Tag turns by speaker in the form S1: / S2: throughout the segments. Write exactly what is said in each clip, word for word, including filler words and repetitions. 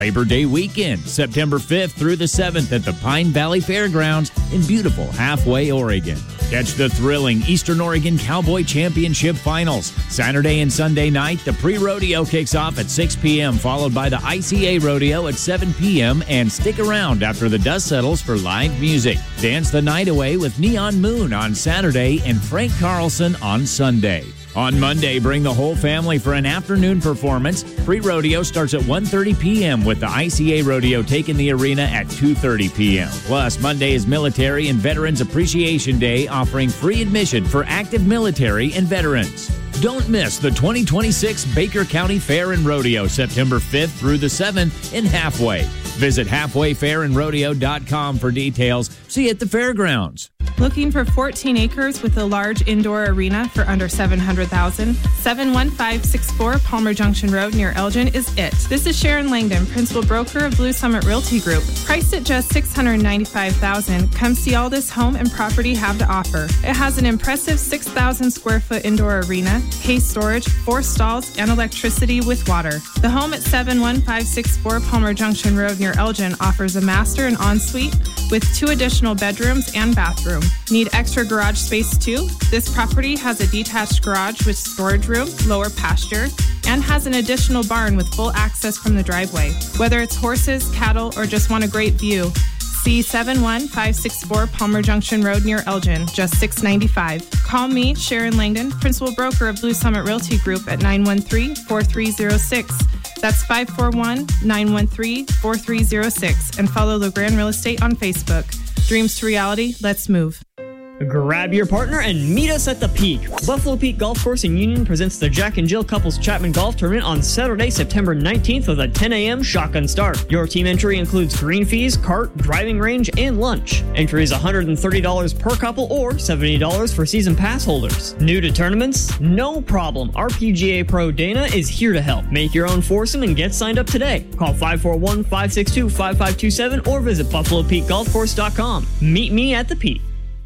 S1: Labor Day weekend, September fifth through the seventh at the Pine Valley Fairgrounds in beautiful Halfway, Oregon. Catch the thrilling Eastern Oregon Cowboy Championship Finals. Saturday and Sunday night, the pre-rodeo kicks off at six p.m., followed by the I C A Rodeo at seven p.m., and stick around after the dust settles for live music. Dance the night away with Neon Moon on Saturday and Frank Carlson on Sunday. On Monday, bring the whole family for an afternoon performance. Pre-rodeo starts at one thirty p.m. with the I C A Rodeo taking the arena at two thirty p.m. Plus, Monday is Military and Veterans Appreciation Day, offering free admission for active military and veterans. Don't miss the twenty twenty-six Baker County Fair and Rodeo, September fifth through the seventh in Halfway. Visit halfway fair and rodeo dot com for details. See you at the fairgrounds.
S2: Looking for fourteen acres with a large indoor arena for under seven hundred thousand dollars? seven one five six four Palmer Junction Road near Elgin is it. This is Sharon Langdon, principal broker of Blue Summit Realty Group. Priced at just six hundred ninety-five thousand dollars, come see all this home and property have to offer. It has an impressive six thousand square foot indoor arena, hay storage, four stalls, and electricity with water. The home at seven one five six four Palmer Junction Road near Elgin offers a master and ensuite with two additional bedrooms and bathroom. Need extra garage space too? This property has a detached garage with storage room, lower pasture, and has an additional barn with full access from the driveway. Whether it's horses, cattle, or just want a great view, see seven one five six four Palmer Junction Road near Elgin, just six hundred ninety-five dollars. Call me, Sharon Langdon, principal broker of Blue Summit Realty Group at nine one three, four three zero six. That's five four one, nine one three, four three zero six. And follow LeGrand Real Estate on Facebook. Dreams to reality, let's move.
S3: Grab your partner and meet us at the Peak. Buffalo Peak Golf Course in Union presents the Jack and Jill Couples Chapman Golf Tournament on Saturday, September nineteenth with a ten a.m. shotgun start. Your team entry includes green fees, cart, driving range, and lunch. Entry is one hundred thirty dollars per couple or seventy dollars for season pass holders. New to tournaments? No problem. Our P G A Pro Dana is here to help. Make your own foursome and get signed up today. Call five four one, five six two, five five two seven or visit buffalo peak golf course dot com. Meet me at the Peak.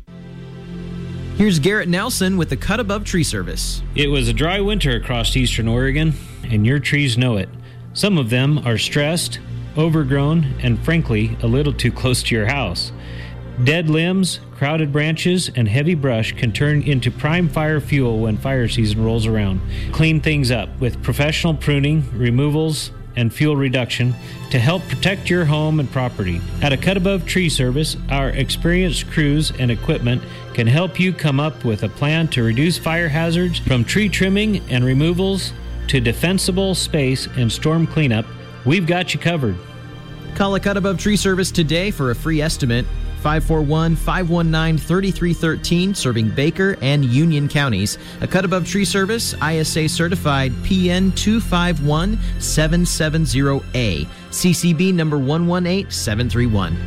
S4: Here's Garrett Nelson with the Cut Above Tree Service.
S5: It was a dry winter across eastern Oregon, and your trees know it. Some of them are stressed, overgrown, and frankly, a little too close to your house. Dead limbs, crowded branches, and heavy brush can turn into prime fire fuel when fire season rolls around. Clean things up with professional pruning, removals, and fuel reduction to help protect your home and property. At a Cut Above Tree Service, our experienced crews and equipment can help you come up with a plan to reduce fire hazards from tree trimming and removals to defensible space and storm cleanup. We've got you covered.
S4: Call a Cut Above Tree Service today for a free estimate. five four one, five one nine, three three one three, serving Baker and Union counties. A Cut Above Tree Service, I S A certified, P N two five one seven seven zero A, C C B number one one eight seven three one.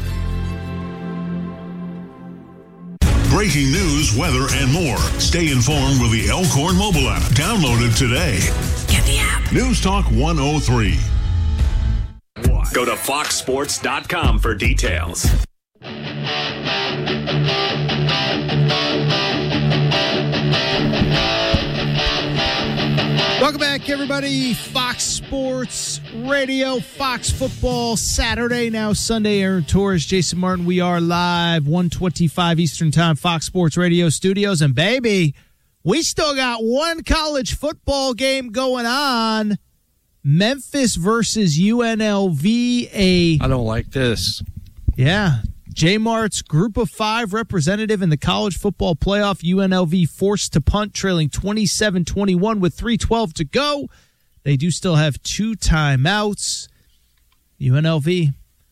S6: Breaking news, weather, and more. Stay informed with the Elkhorn mobile app. Download it today.
S7: Get the app.
S6: News Talk one oh three.
S7: Go to fox sports dot com for details.
S8: Welcome back, everybody. Fox Sports Radio, Fox Football Saturday, now Sunday. Aaron Torres, Jason Martin. We are live, one twenty-five Eastern Time, Fox Sports Radio studios. And, baby, we still got one college football game going on. Memphis versus U N L V. A
S9: I don't like this.
S8: Yeah. J-Mart's Group of Five representative in the college football playoff. U N L V forced to punt, trailing twenty-seven twenty-one with three twelve to go. They do still have two timeouts. U N L V,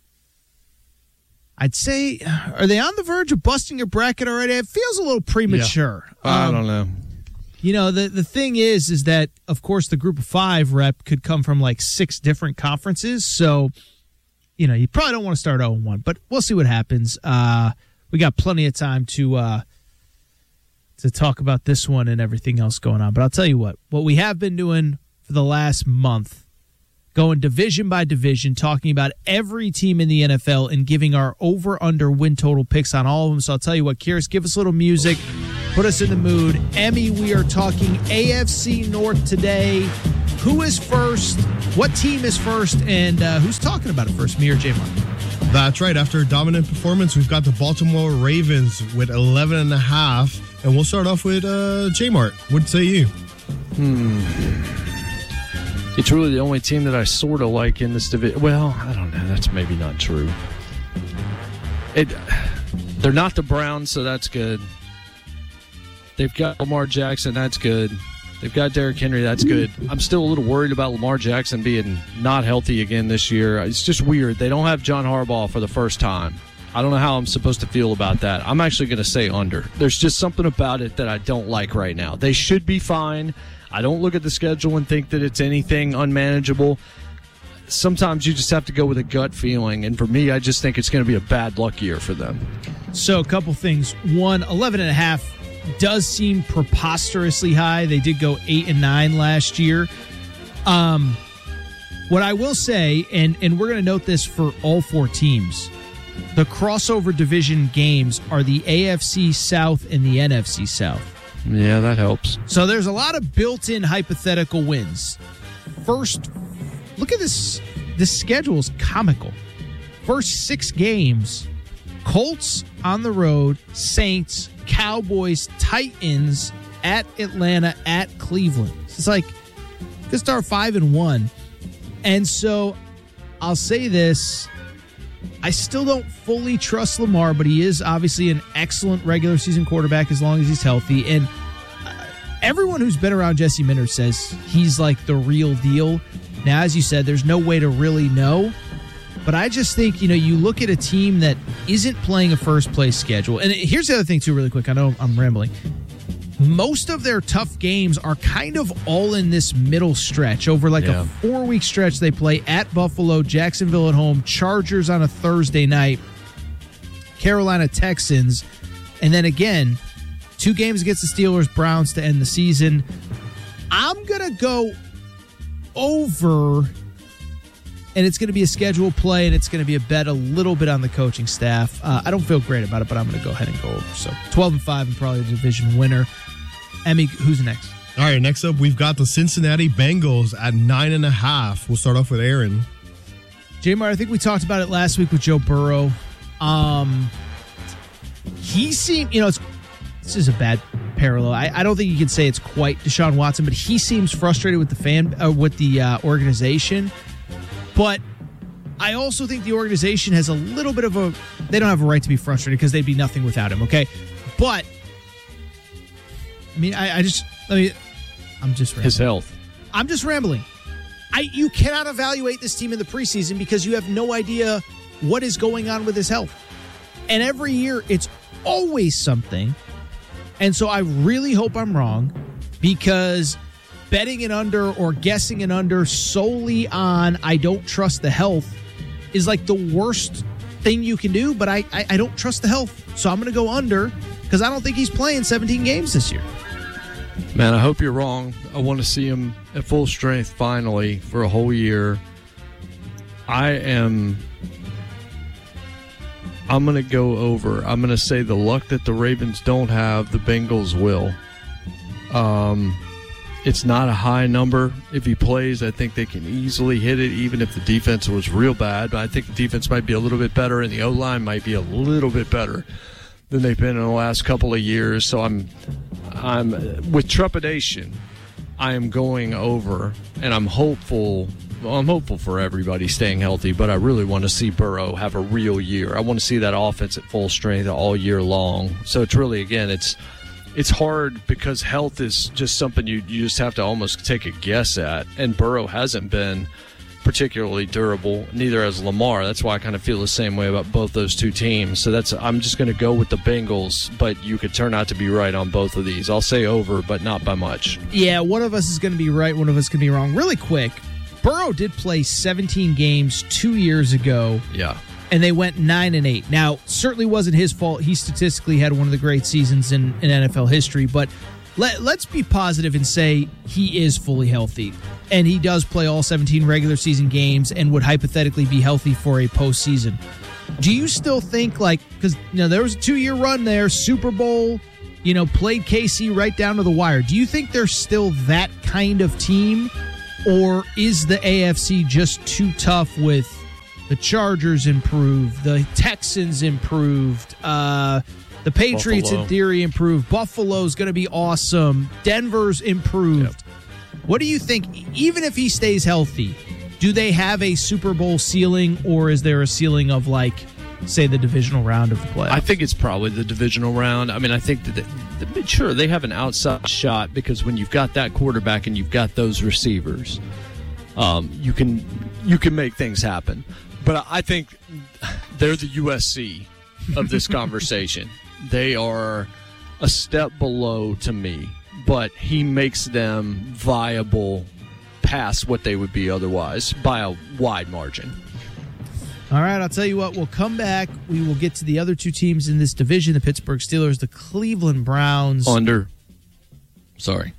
S8: I'd say, are they on the verge of busting a bracket already? It feels a little premature.
S9: Yeah. I
S8: um,
S9: don't know.
S8: You know, the, the thing is, is that, of course, the Group of Five rep could come from like six different conferences. So, you know, you probably don't want to start oh and one, but we'll see what happens. Uh, we got plenty of time to uh, to talk about this one and everything else going on. But I'll tell you what, what we have been doing for the last month, going division by division, talking about every team in the N F L and giving our over-under win total picks on all of them. So I'll tell you what, Kyrus, give us a little music, put us in the mood. Emmy, we are talking A F C North today. who is first, what team is first, and uh, who's talking about it first, me or J-Mark?
S9: That's right. After a dominant performance, we've got the Baltimore Ravens with eleven and a half. And we'll start off with uh, J-Mart. What say you?
S10: Hmm. It's really the only team that I sort of like in this division. Well, I don't know. That's maybe not true. It. They're not the Browns, so that's good. They've got Lamar Jackson. That's good. They've got Derrick Henry. That's good. I'm still a little worried about Lamar Jackson being not healthy again this year. It's just weird. They don't have John Harbaugh for the first time. I don't know how I'm supposed to feel about that. I'm actually going to say under. There's just something about it that I don't like right now. They should be fine. I don't look at the schedule and think that it's anything unmanageable. Sometimes you just have to go with a gut feeling. And for me, I just think it's going to be a bad luck year for them.
S8: So a couple things. One, eleven and a half does seem preposterously high. They did go eight and nine last year. Um, what I will say, and, and we're going to note this for all four teams, the crossover division games are the A F C South and the N F C South.
S10: Yeah, that helps.
S8: So there's a lot of built-in hypothetical wins. First, look at this. This schedule is comical. First six games, Colts on the road, Saints, Cowboys, Titans, at Atlanta, at Cleveland. It's like, could start five and one. And so I'll say this. I still don't fully trust Lamar, but he is obviously an excellent regular season quarterback as long as he's healthy. And uh, everyone who's been around Jesse Minter says he's like the real deal. Now, as you said, there's no way to really know. But I just think, you know, you look at a team that isn't playing a first-place schedule. And here's the other thing, too, really quick. I know I'm rambling. Most of their tough games are kind of all in this middle stretch. Over like yeah. a four-week stretch, they play at Buffalo, Jacksonville at home, Chargers on a Thursday night, Carolina Texans, and then again, two games against the Steelers, Browns to end the season. I'm going to go over, and it's going to be a scheduled play, and it's going to be a bet a little bit on the coaching staff. Uh, I don't feel great about it, but I'm going to go ahead and go over. So twelve and five and probably a division winner. Emmy, who's next?
S9: All right, next up, we've got the Cincinnati Bengals at nine and a half. We'll start off with Aaron.
S8: J-Mar, I think we talked about it last week with Joe Burrow. Um, he seemed, you know, it's, this is a bad parallel. I, I don't think you can say it's quite Deshaun Watson, but he seems frustrated with the fan, uh, with the uh, organization. But I also think the organization has a little bit of a, they don't have a right to be frustrated because they'd be nothing without him, okay? But, I mean, I, I just, let me, I'm just rambling.
S10: His health.
S8: I'm just rambling. I You cannot evaluate this team in the preseason because you have no idea what is going on with his health. And every year, it's always something. And so I really hope I'm wrong because betting an under or guessing an under solely on I don't trust the health is like the worst thing you can do, but I, I, I don't trust the health. So I'm going to go under because I don't think he's playing seventeen games this year.
S10: Man, I hope you're wrong. I want to see him at full strength finally for a whole year. I am... I'm going to go over. I'm going to say the luck that the Ravens don't have, the Bengals will. Um, it's not a high number. If he plays, I think they can easily hit it, even if the defense was real bad. But I think the defense might be a little bit better, and the O-line might be a little bit better than they've been in the last couple of years. So I'm, I'm with trepidation, I am going over, and I'm hopeful. Well, I'm hopeful for everybody staying healthy, but I really want to see Burrow have a real year. I want to see that offense at full strength all year long. So it's really, again, it's it's hard because health is just something you, you just have to almost take a guess at. And Burrow hasn't been particularly durable, neither has Lamar. That's why I kind of feel the same way about both those two teams. So that's I'm just going to go with the Bengals, but you could turn out to be right on both of these. I'll say over, but not by much.
S8: Yeah, one of us is going to be right, one of us can be wrong. Really quick, Burrow did play seventeen games two years ago.
S10: Yeah.
S8: And they went nine and eight. Now, certainly wasn't his fault. He statistically had one of the great seasons in, in N F L history, but let, let's be positive and say he is fully healthy. And he does play all seventeen regular season games and would hypothetically be healthy for a postseason. Do you still think, like, because you know, there was a two-year run there, Super Bowl, you know, played K C right down to the wire. Do you think they're still that kind of team? Or is the A F C just too tough with the Chargers improved, the Texans improved, uh, the Patriots Buffalo. in theory improved, Buffalo's going to be awesome, Denver's improved. Yep. What do you think, even if he stays healthy, do they have a Super Bowl ceiling, or is there a ceiling of, like, say, the divisional round of the playoffs?
S10: I think it's probably the divisional round. I mean, I think that, the, the, sure, they have an outside shot because when you've got that quarterback and you've got those receivers, um, you can you can make things happen. But I think they're the U S C of this conversation. They are a step below to me, but he makes them viable past what they would be otherwise by a wide margin.
S8: All right, I'll tell you what, we'll come back. We will get to the other two teams in this division, the Pittsburgh Steelers, the Cleveland Browns.
S10: Under. Sorry.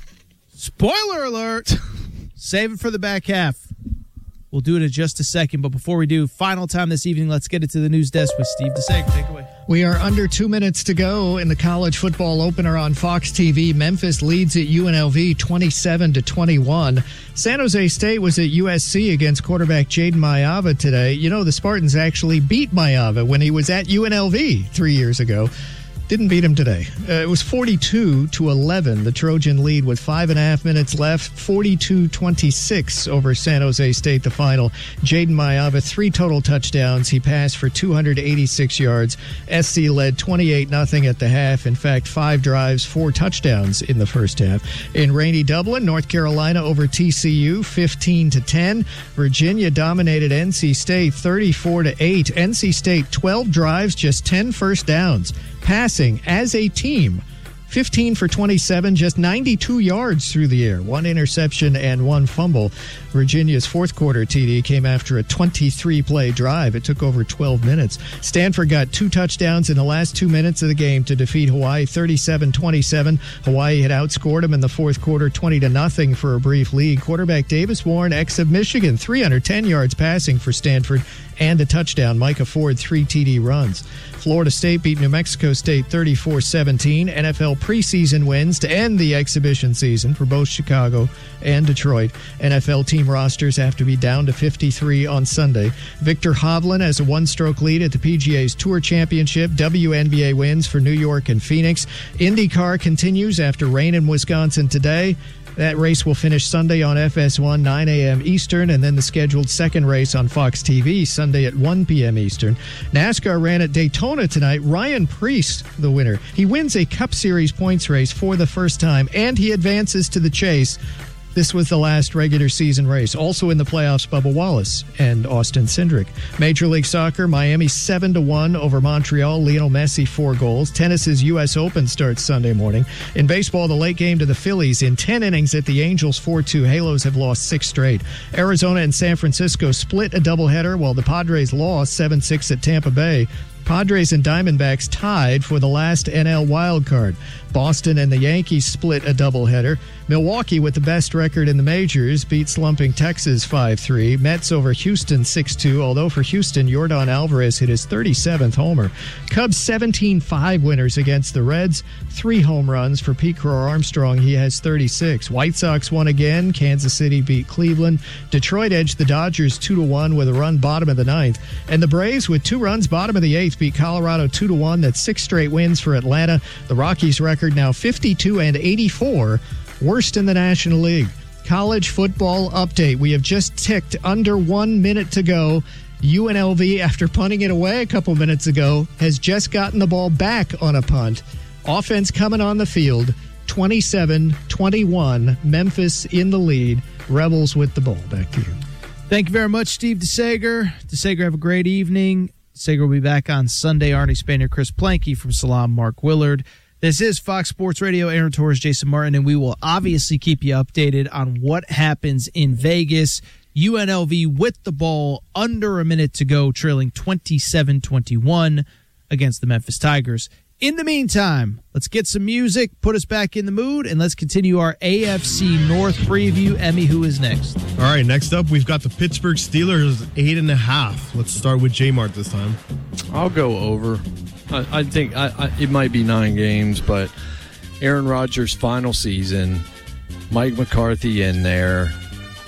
S8: Spoiler alert. Save it for the back half. We'll do it in just a second, but before we do, final time this evening, let's get it to the news desk with Steve DeSager. Take it away.
S11: We are under two minutes to go in the college football opener on Fox T V. Memphis leads at U N L V twenty-seven to twenty-one. San Jose State was at U S C against quarterback Jaden Mayava today. You know, the Spartans actually beat Mayava when he was at U N L V three years ago. Didn't beat him today. Uh, it was forty-two to eleven. The Trojan lead with five and a half minutes left. forty-two twenty-six over San Jose State, the final. Jaden Mayava, three total touchdowns. He passed for two hundred eighty-six yards. S C led twenty-eight nothing at the half. In fact, five drives, four touchdowns in the first half. In rainy Dublin, North Carolina over T C U, fifteen to ten. Virginia dominated N C State, thirty-four to eight. N C State, twelve drives, just ten first downs. Passing as a team, fifteen for twenty-seven, just ninety-two yards through the air, one interception and one fumble. Virginia's fourth quarter T D came after a twenty-three play drive. It took over twelve minutes. Stanford got two touchdowns in the last two minutes of the game to defeat Hawaii thirty-seven twenty-seven. Hawaii had outscored them in the fourth quarter twenty to nothing for a brief lead. Quarterback Davis Warren, ex of Michigan, three hundred ten yards passing for Stanford and a touchdown. Micah Ford, three T D runs. Florida State beat New Mexico State thirty-four seventeen. N F L preseason wins to end the exhibition season for both Chicago and Detroit. N F L team rosters have to be down to fifty-three on Sunday. Victor Hovland has a one-stroke lead at the P G A's Tour Championship. W N B A wins for New York and Phoenix. IndyCar continues after rain in Wisconsin today. That race will finish Sunday on F S one, nine a.m. Eastern, and then the scheduled second race on Fox T V Sunday at one p.m. Eastern. NASCAR ran at Daytona tonight. Ryan Preece, the winner. He wins a Cup Series points race for the first time, and he advances to the chase. This was the last regular season race. Also in the playoffs, Bubba Wallace and Austin Cindric. Major League Soccer, Miami seven to one over Montreal. Lionel Messi, four goals. Tennis's U S Open starts Sunday morning. In baseball, the late game to the Phillies. In ten innings at the Angels, four two. Halos have lost six straight. Arizona and San Francisco split a doubleheader, while the Padres lost seven six at Tampa Bay. Padres and Diamondbacks tied for the last N L wildcard. Boston and the Yankees split a doubleheader. Milwaukee, with the best record in the majors, beat slumping Texas five three. Mets over Houston six two, although for Houston, Yordan Alvarez hit his thirty-seventh homer. Cubs seventeen five winners against the Reds. Three home runs for Pete Crow Armstrong. He has thirty-six. White Sox won again. Kansas City beat Cleveland. Detroit edged the Dodgers two to one with a run bottom of the ninth. And the Braves, with two runs bottom of the eighth, beat Colorado two to one. That's six straight wins for Atlanta. The Rockies' record now fifty-two and eighty-four, worst in the National League. College football update. We have just ticked under one minute to go. U N L V, after punting it away a couple minutes ago, has just gotten the ball back on a punt. Offense coming on the field. twenty-seven twenty-one. Memphis in the lead. Rebels with the ball. Back to you.
S8: Thank you very much, Steve DeSager. DeSager, have a great evening. DeSager will be back on Sunday. Arnie Spanier, Chris Planke from Salam, Mark Willard. This is Fox Sports Radio. Aaron Torres, Jason Martin, and we will obviously keep you updated on what happens in Vegas. U N L V with the ball, under a minute to go, trailing twenty-seven twenty-one against the Memphis Tigers. In the meantime, let's get some music, put us back in the mood, and let's continue our A F C North preview. Emmy, who is next?
S9: All right, next up, we've got the Pittsburgh Steelers, eight and a half. Let's start with J-Mart this time.
S10: I'll go over. I, I think I, I, it might be nine games, but Aaron Rodgers' final season, Mike McCarthy in there,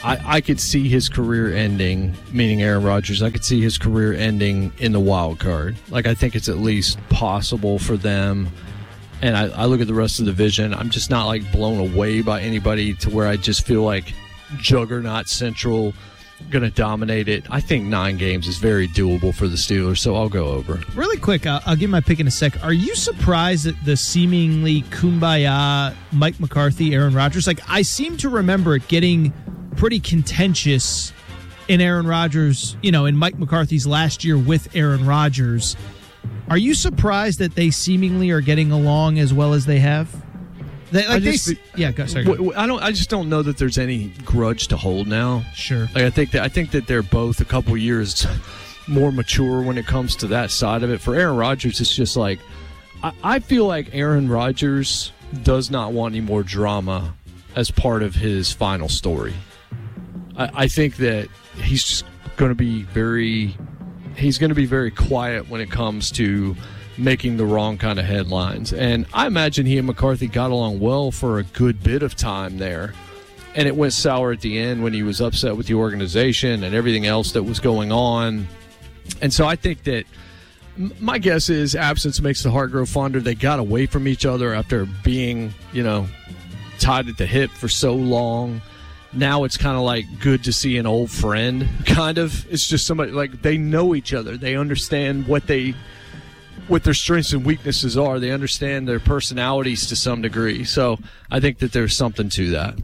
S10: I, I could see his career ending, meaning Aaron Rodgers, I could see his career ending in the wild card. Like, I think it's at least possible for them. And I, I look at the rest of the division. I'm just not, like, blown away by anybody to where I just feel like Juggernaut Central going to dominate it. I think nine games is very doable for the Steelers, so I'll go over.
S8: Really quick, I'll, I'll give my pick in a sec. Are you surprised at the seemingly kumbaya Mike McCarthy, Aaron Rodgers? Like, I seem to remember it getting pretty contentious in Aaron Rodgers, you know, in Mike McCarthy's last year with Aaron Rodgers. Are you surprised that they seemingly are getting along as well as they have? They, like
S10: I just,
S8: they, yeah, go, sorry.
S10: Go. I don't. I just don't know that there's any grudge to hold now.
S8: Sure.
S10: Like I think that I think that they're both a couple years more mature when it comes to that side of it. For Aaron Rodgers, it's just like I, I feel like Aaron Rodgers does not want any more drama as part of his final story. I, I think that he's just going to be very. He's going to be very quiet when it comes to making the wrong kind of headlines. And I imagine he and McCarthy got along well for a good bit of time there. And it went sour at the end when he was upset with the organization and everything else that was going on. And so I think that my guess is absence makes the heart grow fonder. They got away from each other after being, you know, tied at the hip for so long. Now it's kind of like good to see an old friend, kind of. It's just somebody, like, they know each other. They understand what they what their strengths and weaknesses are. They understand their personalities to some degree. So I think that there's something to that.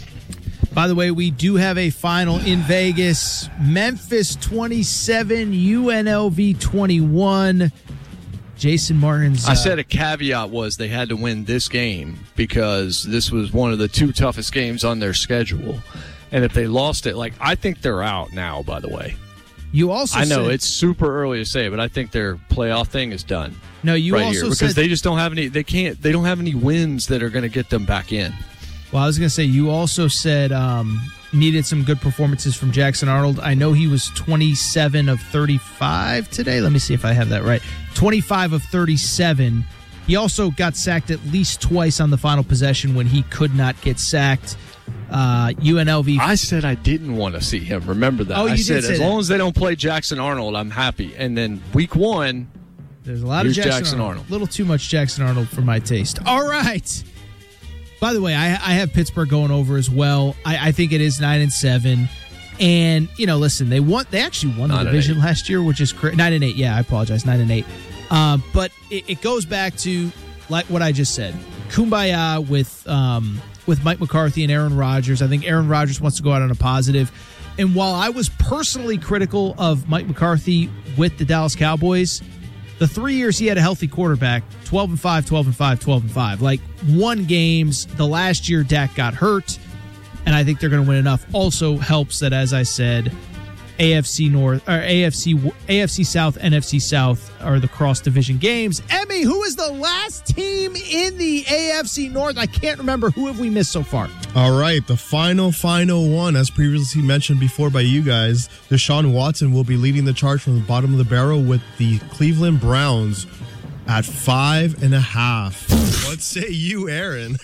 S8: By the way, we do have a final in Vegas. Memphis twenty-seven, U N L V twenty-one. Jason Martin's... Uh,
S10: I said a caveat was they had to win this game because this was one of the two toughest games on their schedule. And if they lost it, like, I think they're out now, by the way.
S8: You also
S10: I know
S8: said,
S10: it's super early to say, but I think their playoff thing is done.
S8: No, you
S10: right
S8: also
S10: here because
S8: said,
S10: they just don't have any. They can't. They don't have any wins that are going to get them back in.
S8: Well, I was going to say you also said um, needed some good performances from Jackson Arnold. I know he was twenty-seven of thirty-five today. Let me see if I have that right. twenty-five of thirty-seven. He also got sacked at least twice on the final possession when he could not get sacked. Uh, U N L V.
S10: I said I didn't want to see him. Remember that?
S8: Oh, you
S10: I
S8: did
S10: said
S8: say
S10: as
S8: that.
S10: long as they don't play Jackson Arnold, I'm happy. And then week one,
S8: there's a lot
S10: here's
S8: of Jackson,
S10: Jackson
S8: Arnold.
S10: Arnold.
S8: A little too much Jackson Arnold for my taste. All right. By the way, I, I have Pittsburgh going over as well. I, I think it is nine and seven. And you know, listen, they won. They actually won the
S10: Nine and
S8: division
S10: eight.
S8: last year, which is cra- nine and eight. Yeah, I apologize, nine and eight. Uh, but it, it goes back to like what I just said. Kumbaya with um, with Mike McCarthy and Aaron Rodgers. I think Aaron Rodgers wants to go out on a positive. And while I was personally critical of Mike McCarthy with the Dallas Cowboys, the three years he had a healthy quarterback, twelve and five, twelve and five, twelve and five, like won games. The last year Dak got hurt, and I think they're going to win enough. Also helps that, as I said, A F C North or A F C A F C South, N F C South are the cross division games. Emmy, who is the last team in the A F C North? I can't remember. Who have we missed so far?
S9: All right, the final, final one, as previously mentioned before by you guys, Deshaun Watson will be leading the charge from the bottom of the barrel with the Cleveland Browns at five and a half. What say you, Aaron?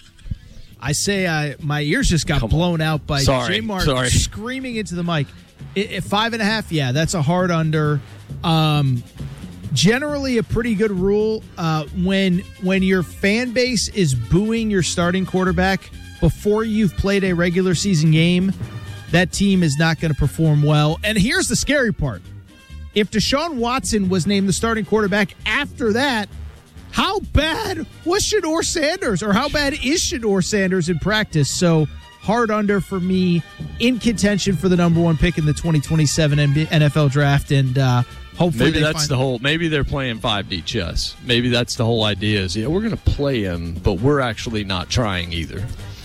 S8: I say I my ears just got
S10: Come
S8: blown out by
S10: Sorry,
S8: J Martin
S10: sorry.
S8: screaming into the mic. It, it, five and a half, yeah, that's a hard under. Um, generally, a pretty good rule uh, when when your fan base is booing your starting quarterback before you've played a regular season game. That team is not going to perform well. And here's the scary part: if Deshaun Watson was named the starting quarterback after that, how bad was Shedeur Sanders, or how bad is Shedeur Sanders in practice? So hard under for me, in contention for the number one pick in the twenty twenty-seven N F L draft, and uh, hopefully
S10: maybe
S8: they
S10: that's
S8: find-
S10: the whole. Maybe they're playing five D chess. Maybe that's the whole idea. Is yeah, we're going to play him, but we're actually not trying either.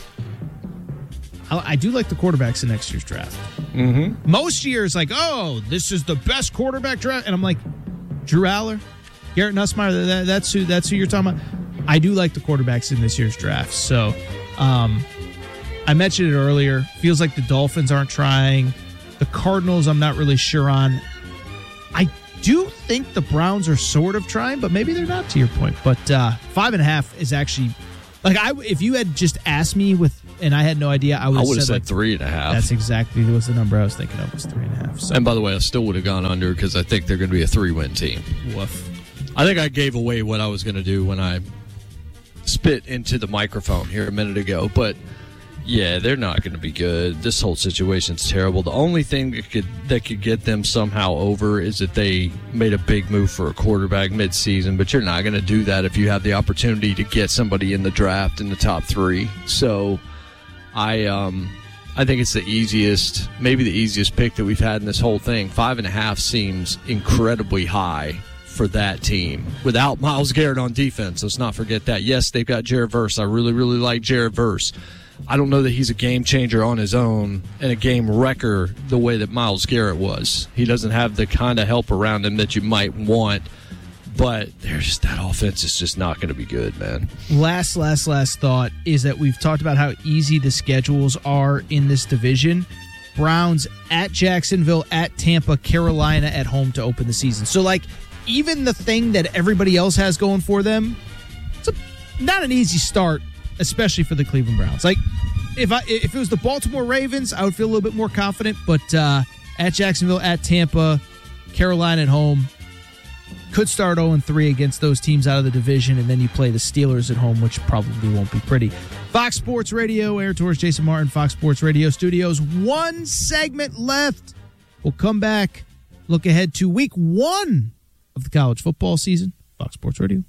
S8: I, I do like the quarterbacks in next year's draft.
S10: Mm-hmm.
S8: Most years, like, oh, this is the best quarterback draft, and I'm like, Drew Aller, Garrett Nussmeier, that, that's who that's who you're talking about. I do like the quarterbacks in this year's draft. So, um, I mentioned it earlier. Feels like the Dolphins aren't trying. The Cardinals, I'm not really sure on. I do think the Browns are sort of trying, but maybe they're not, to your point. But uh, five and a half is actually, like, I if you had just asked me with and I had no idea. I would have
S10: said,
S8: said,
S10: like,
S8: three
S10: and a half.
S8: That's exactly was the number I was thinking of, was three and a half. So.
S10: And by the way, I still would have gone under because I think they're going to be a three-win team.
S8: Woof.
S10: I think I gave away what I was going to do when I spit into the microphone here a minute ago, but yeah, they're not going to be good. This whole situation's terrible. The only thing that could that could get them somehow over is that they made a big move for a quarterback mid-season, but you're not going to do that if you have the opportunity to get somebody in the draft in the top three. So I um I think it's the easiest, maybe the easiest pick that we've had in this whole thing. Five and a half seems incredibly high for that team without Myles Garrett on defense. Let's not forget that. Yes, they've got Jared Verse. I really, really like Jared Verse. I don't know that he's a game changer on his own and a game wrecker the way that Myles Garrett was. He doesn't have the kind of help around him that you might want, but there's just, that offense is just not going to be good, man.
S8: Last, last, last thought is that we've talked about how easy the schedules are in this division. Browns at Jacksonville, at Tampa, Carolina at home to open the season. So, like, even the thing that everybody else has going for them, it's a, not an easy start, especially for the Cleveland Browns. Like, if I if it was the Baltimore Ravens, I would feel a little bit more confident. But uh, at Jacksonville, at Tampa, Carolina at home, could start oh and three against those teams out of the division, and then you play the Steelers at home, which probably won't be pretty. Fox Sports Radio, Air Tours, Jason Martin, Fox Sports Radio Studios. One segment left. We'll come back, look ahead to week one of the college football season. Fox Sports Radio.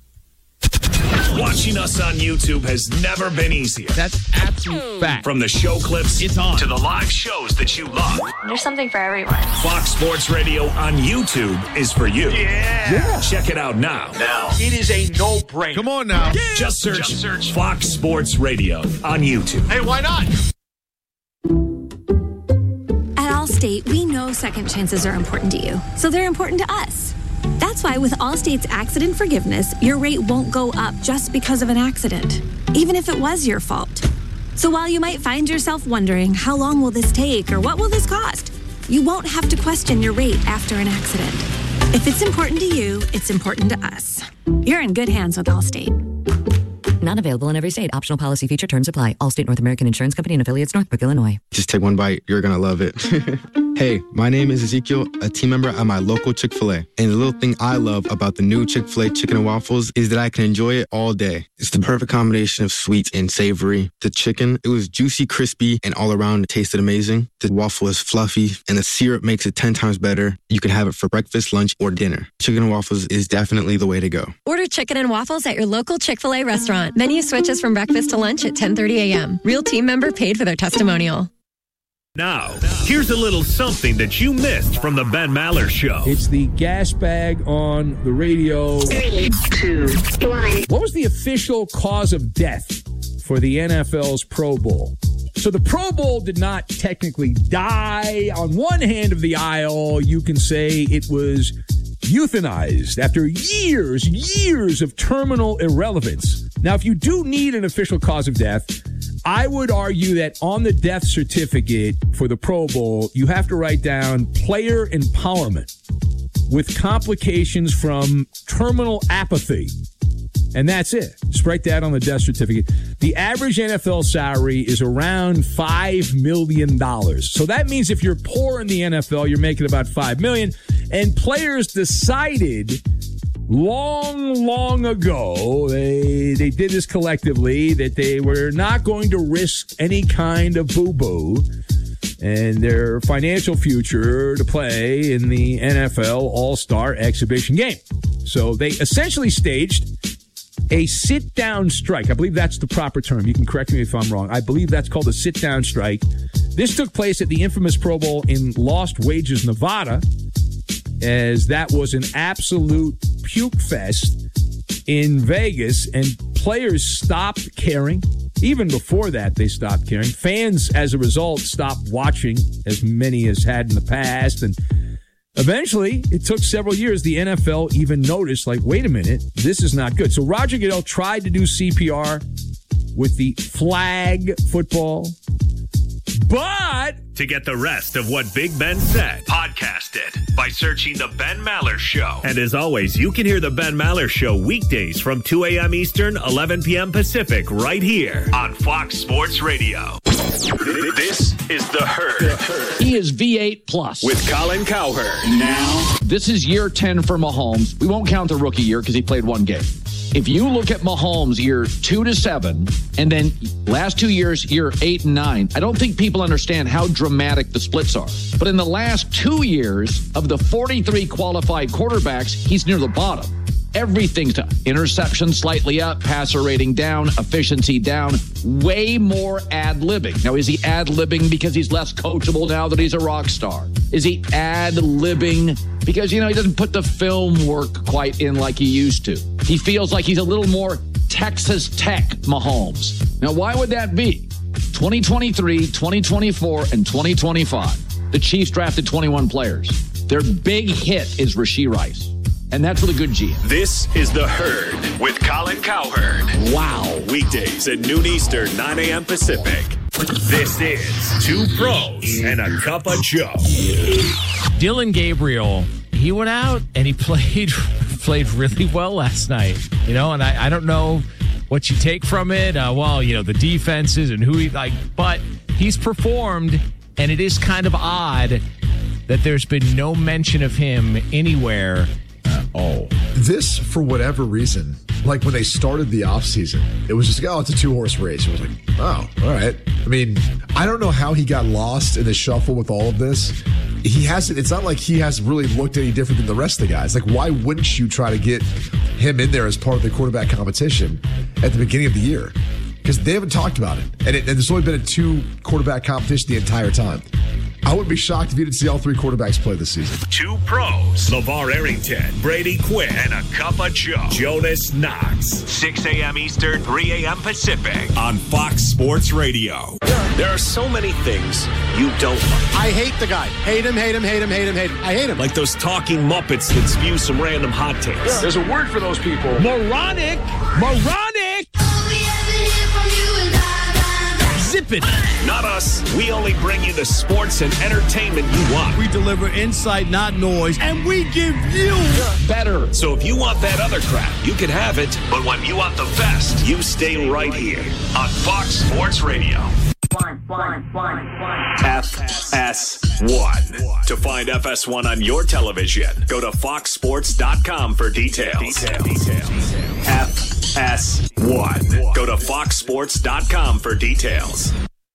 S7: Watching us on YouTube has never been easier.
S12: That's absolute fact.
S7: From the show clips
S12: it's on.
S7: to the live shows that you love.
S13: There's something for everyone.
S7: Fox Sports Radio on YouTube is for you.
S12: Yeah. yeah.
S7: Check it out now. Now.
S12: It is a no-brainer.
S9: Come on now.
S7: Yeah. Just search, Just search Fox Sports Radio on YouTube.
S12: Hey, why not?
S14: At Allstate, we know second chances are important to you, so they're important to us. That's why with Allstate's accident forgiveness, your rate won't go up just because of an accident, even if it was your fault. So while you might find yourself wondering, how long will this take or what will this cost? You won't have to question your rate after an accident. If it's important to you, it's important to us. You're in good hands with Allstate.
S15: Not available in every state. Optional policy feature terms apply. Allstate North American Insurance Company and affiliates, Northbrook, Illinois.
S16: Just take one bite. You're going to love it. Hey, my name is Ezekiel, a team member at my local Chick-fil-A. And the little thing I love about the new Chick-fil-A chicken and waffles is that I can enjoy it all day. It's the perfect combination of sweet and savory. The chicken, it was juicy, crispy, and all around it tasted amazing. The waffle is fluffy, and the syrup makes it ten times better. You can have it for breakfast, lunch, or dinner. Chicken and waffles is definitely the way to go.
S17: Order chicken and waffles at your local Chick-fil-A restaurant. Menu switches from breakfast to lunch at ten thirty a.m. Real team member paid for their testimonial.
S7: Now, here's a little something that you missed from the Ben Maller Show.
S18: It's the gas bag on the radio. Three, two, one. What was the official cause of death for the N F L's Pro Bowl? So the Pro Bowl did not technically die. On one hand of the aisle, you can say it was euthanized after years, years of terminal irrelevance. Now, if you do need an official cause of death, I would argue that on the death certificate for the Pro Bowl, you have to write down player empowerment with complications from terminal apathy. And that's it. Just write that on the death certificate. The average N F L salary is around five million dollars. So that means if you're poor in the N F L, you're making about five million dollars. And players decided long, long ago, they they did this collectively, that they were not going to risk any kind of boo-boo and their financial future to play in the N F L All-Star Exhibition game. So they essentially staged a sit-down strike. I believe that's the proper term. You can correct me if I'm wrong. I believe that's called a sit-down strike. This took place at the infamous Pro Bowl in Lost Wages, Nevada, as that was an absolute puke fest in Vegas, and players stopped caring. Even before that, they stopped caring. Fans, as a result, stopped watching, as many as had in the past, and eventually, it took several years, the N F L even noticed, like, wait a minute, this is not good. So Roger Goodell tried to do C P R with the flag football, but
S7: To get the rest of what Big Ben said, podcast it by searching The Ben Maller Show. And as always, you can hear The Ben Maller Show weekdays from two a.m. Eastern, eleven p.m. Pacific, right here on Fox Sports Radio. This is The Herd.
S12: He is V eight plus.
S7: With Colin Cowherd.
S12: Now, this is year ten for Mahomes. We won't count the rookie year because he played one game. If you look at Mahomes year two to seven, and then last two years, year eight and nine, I don't think people understand how dramatic the splits are. But in the last two years of the forty-three qualified quarterbacks, he's near the bottom. Everything's to interception slightly up, passer rating down, efficiency down, way more ad-libbing. Now, is he ad-libbing because he's less coachable now that he's a rock star? Is he ad-libbing because, you know, he doesn't put the film work quite in like he used to? He feels like he's a little more Texas Tech Mahomes. Now, why would that be? twenty twenty-three, twenty twenty-four, and twenty twenty-five. The Chiefs drafted twenty-one players. Their big hit is Rashee Rice. And that's with a good G M.
S7: This is The Herd with Colin Cowherd.
S12: Wow.
S7: Weekdays at noon Eastern, nine a.m. Pacific. This is Two Pros and a Cup of Joe.
S8: Dillon Gabriel, he went out and he played played really well last night. You know, and I, I don't know what you take from it. Uh, well, you know, the defenses and who he like, but he's performed, and it is kind of odd that there's been no mention of him anywhere.
S13: Oh, this, for whatever reason, like when they started the offseason, it was just, oh, it's a two-horse race. It was like, oh, all right. I mean, I don't know how he got lost in the shuffle with all of this. He hasn't, it's not like he has really looked any different than the rest of the guys. Like, why wouldn't you try to get him in there as part of the quarterback competition at the beginning of the year? Because they haven't talked about it. And, it, and there's only been a two-quarterback competition the entire time. I wouldn't be shocked if you didn't see all three quarterbacks play this season.
S7: Two Pros, LeVar Arrington, Brady Quinn, and a Cup of Joe, Jonas Knox. six a.m. Eastern, three a.m. Pacific on Fox Sports Radio. There are so many things you don't like.
S19: I hate the guy. Hate him, hate him, hate him, hate him, hate him. I hate him.
S7: Like those talking Muppets that spew some random hot takes.
S18: There's a word for those people.
S8: Moronic! Moronic! Zip it.
S7: Not us. We only bring you the sports and entertainment you want.
S8: We deliver insight, not noise, and we give you
S7: better. So if you want that other crap, you can have it. But when you want the best, you stay right here on Fox Sports Radio.
S20: One, one, one, one.
S7: F S one. To find F S one on your television, go to fox sports dot com for details. Details. Details. F S one. Go to fox sports dot com for details.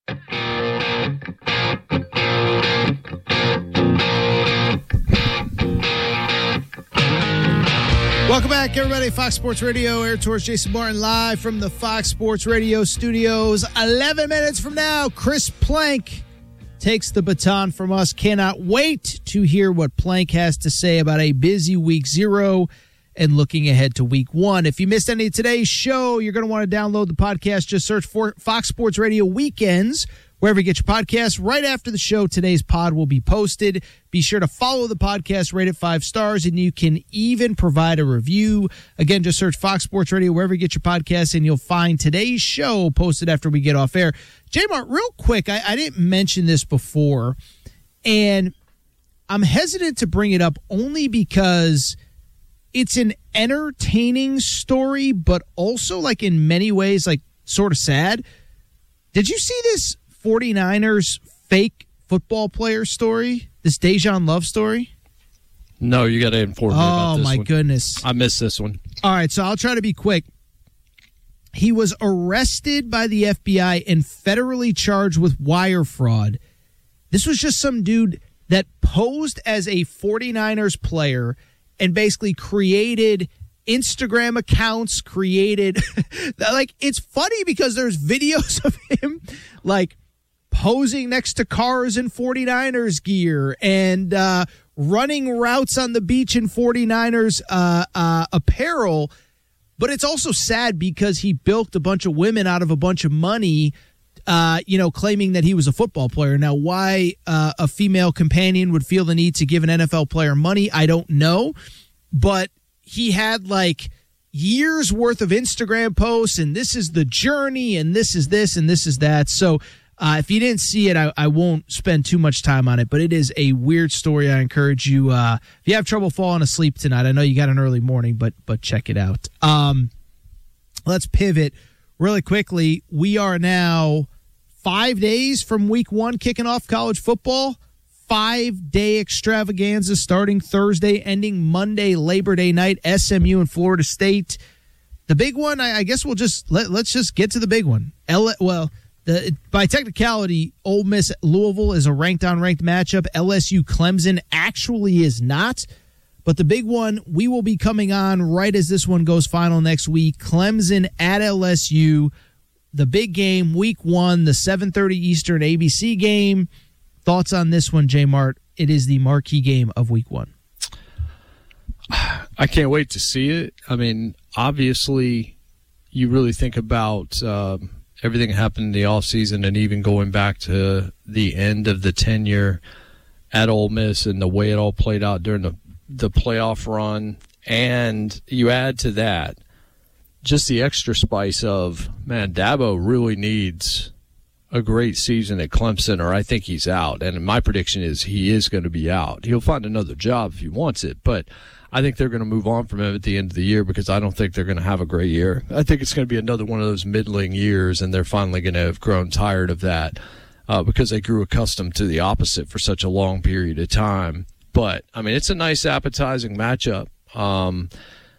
S8: Welcome back, everybody. Fox Sports Radio, Air Tours, Jason Martin, live from the Fox Sports Radio studios. eleven minutes from now, Chris Plank takes the baton from us. Cannot wait to hear what Plank has to say about a busy week zero and looking ahead to week one. If you missed any of today's show, you're going to want to download the podcast. Just search for Fox Sports Radio Weekends, wherever you get your podcasts. Right after the show, today's pod will be posted. Be sure to follow the podcast, rate it five stars, and you can even provide a review. Again, just search Fox Sports Radio wherever you get your podcasts, and you'll find today's show posted after we get off air. J-Mart, real quick, I, I didn't mention this before, and I'm hesitant to bring it up only because it's an entertaining story, but also, like, in many ways, like, sort of sad. Did you see this 49ers fake football player story, this Dejan Love story?
S10: No, you got to inform me about
S8: Oh,
S10: this
S8: my
S10: one.
S8: goodness.
S10: I missed this one.
S8: All right, so I'll try to be quick. He was arrested by the F B I and federally charged with wire fraud. This was just some dude that posed as a 49ers player and basically created Instagram accounts, created like, it's funny because there's videos of him like posing next to cars in 49ers gear and uh, running routes on the beach in 49ers uh, uh, apparel. But it's also sad because he bilked a bunch of women out of a bunch of money, uh, you know, claiming that he was a football player. Now, why uh, a female companion would feel the need to give an N F L player money, I don't know. But he had like years worth of Instagram posts, and this is the journey, and this is this, and this is that. So Uh, if you didn't see it, I, I won't spend too much time on it, but it is a weird story. I encourage you, uh, if you have trouble falling asleep tonight, I know you got an early morning, but but check it out. Um, let's pivot really quickly. We are now five days from week one kicking off college football. Five-day extravaganza starting Thursday, ending Monday, Labor Day night, S M U and Florida State. The big one, I, I guess we'll just, let, let's just get to the big one. L- well, the, by technicality, Ole Miss Louisville is a ranked-on-ranked matchup. L S U Clemson actually is not. But the big one, we will be coming on right as this one goes final next week. Clemson at L S U. The big game, week one, the seven thirty Eastern A B C game. Thoughts on this one, J Mart? It is the marquee game of week one.
S10: I can't wait to see it. I mean, obviously, you really think about um, everything that happened in the offseason and even going back to the end of the tenure at Ole Miss and the way it all played out during the, the playoff run. And you add to that just the extra spice of, man, Dabo really needs a great season at Clemson, or I think he's out. And my prediction is he is going to be out. He'll find another job if he wants it, but I think they're going to move on from him at the end of the year because I don't think they're going to have a great year. I think it's going to be another one of those middling years, and they're finally going to have grown tired of that uh, because they grew accustomed to the opposite for such a long period of time. But, I mean, it's a nice appetizing matchup. Um,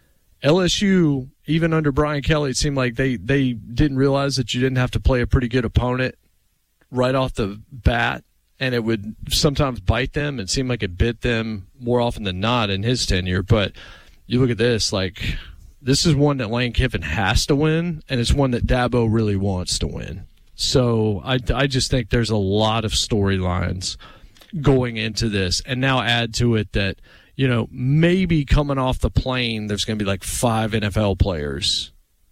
S10: L S U, even under Brian Kelly, it seemed like they, they didn't realize that you didn't have to play a pretty good opponent right off the bat, and it would sometimes bite them and seem like it bit them more often than not in his tenure. But you look at this, like, this is one that Lane Kiffin has to win, and it's one that Dabo really wants to win. So I, I just think there's a lot of storylines going into this, and now add to it that, you know, maybe coming off the plane, there's going to be like five N F L players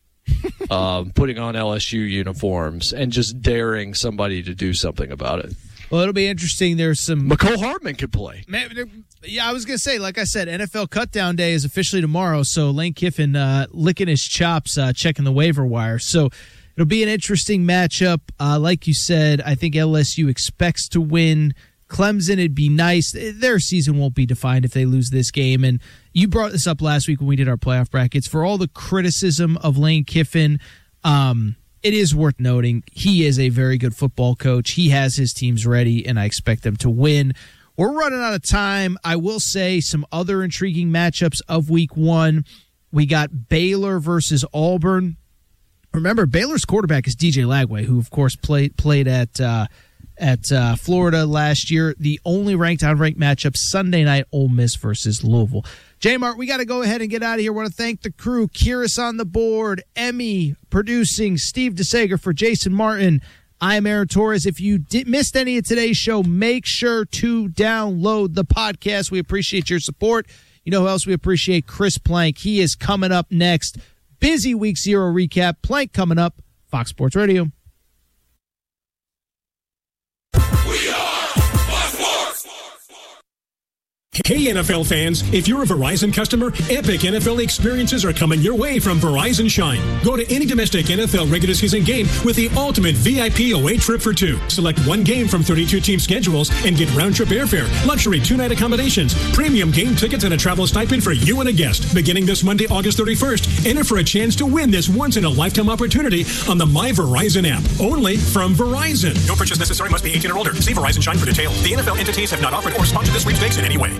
S10: um, putting on L S U uniforms and just daring somebody to do something about it.
S8: Well, it'll be interesting. There's some
S10: McCole Hardman could play.
S8: Yeah, I was going to say, like I said, N F L cutdown day is officially tomorrow, so Lane Kiffin uh, licking his chops, uh, checking the waiver wire. So it'll be an interesting matchup. Uh, like you said, I think L S U expects to win. Clemson, it'd be nice. Their season won't be defined if they lose this game. And you brought this up last week when we did our playoff brackets. For all the criticism of Lane Kiffin, um, it is worth noting he is a very good football coach. He has his teams ready, and I expect them to win. We're running out of time. I will say some other intriguing matchups of week one. We got Baylor versus Auburn. Remember, Baylor's quarterback is D J Lagway, who, of course, played played at uh, at uh, Florida last year. The only ranked-on-ranked matchup Sunday night, Ole Miss versus Louisville. J-Mart, we got to go ahead and get out of here. I want to thank the crew, Kyrus on the board, Emmy producing, Steve DeSager for Jason Martin. I am Aaron Torres. If you did, missed any of today's show, make sure to download the podcast. We appreciate your support. You know who else we appreciate? Chris Plank. He is coming up next. Busy Week Zero recap. Plank coming up. Fox Sports Radio.
S21: Hey, N F L fans, if you're a Verizon customer, epic N F L experiences are coming your way from Verizon Shine. Go to any domestic N F L regular season game with the ultimate V I P away trip for two. Select one game from thirty-two team schedules and get round-trip airfare, luxury two-night accommodations, premium game tickets, and a travel stipend for you and a guest. Beginning this Monday, August thirty-first, enter for a chance to win this once-in-a-lifetime opportunity on the My Verizon app. Only from Verizon. No purchase necessary. Must be eighteen or older. See Verizon Shine for details. The N F L entities have not offered or sponsored this sweepstakes in any way.